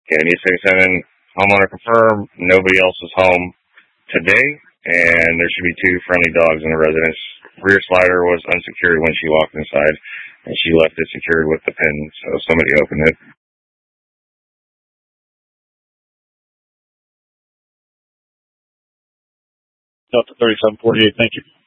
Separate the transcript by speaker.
Speaker 1: Kennedy 67, homeowner confirmed nobody else is home today, and there should be 2 friendly dogs in the residence. Rear slider was unsecured when she walked inside, and she left it secured with the pin, so somebody opened it.
Speaker 2: Delta 3748, thank you.